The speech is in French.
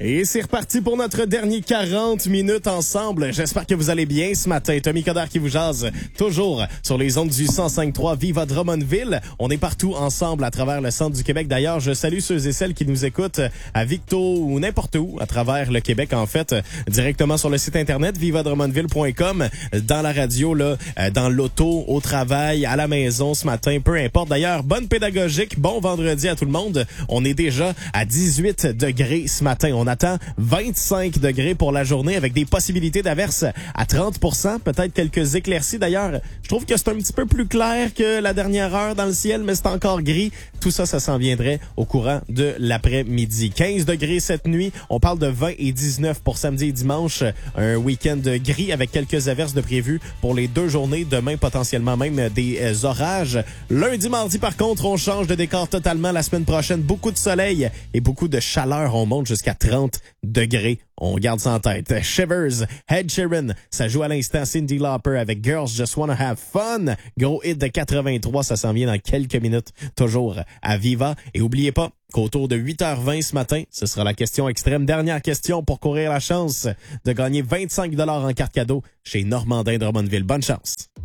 Et c'est reparti pour notre dernier 40 minutes ensemble. J'espère que vous allez bien ce matin. Tommy Coderre qui vous jase toujours sur les ondes du 105.3 Viva Drummondville. On est partout ensemble à travers le centre du Québec. D'ailleurs, je salue ceux et celles qui nous écoutent à Victo ou n'importe où à travers le Québec, en fait, directement sur le site internet vivadrummondville.com, dans la radio, là, dans l'auto, au travail, à la maison ce matin, peu importe. D'ailleurs, bonne pédagogique, bon vendredi à tout le monde. On est déjà à 18 degrés ce matin. On attend 25 degrés pour la journée avec des possibilités d'averses à 30%, peut-être quelques éclaircies. D'ailleurs, je trouve que c'est un petit peu plus clair que la dernière heure dans le ciel, mais c'est encore gris. Tout ça, ça s'en viendrait au courant de l'après-midi. 15 degrés cette nuit. On parle de 20 et 19 pour samedi et dimanche. Un week-end gris avec quelques averses de prévues pour les 2 journées. Demain, potentiellement même des orages. Lundi, mardi, par contre, on change de décor totalement. La semaine prochaine, beaucoup de soleil et beaucoup de chaleur. On monte jusqu'à 30 degrés. On garde ça en tête. Shivers, Ed Sheeran, ça joue à l'instant. Cyndi Lauper avec Girls Just Wanna Have Fun. Gros hit de 83, ça s'en vient dans quelques minutes. Toujours à Viva. Et oubliez pas qu'autour de 8h20 ce matin, ce sera la question extrême. Dernière question pour courir la chance de gagner 25 $ en carte cadeau chez Normandin Drummondville. Bonne chance.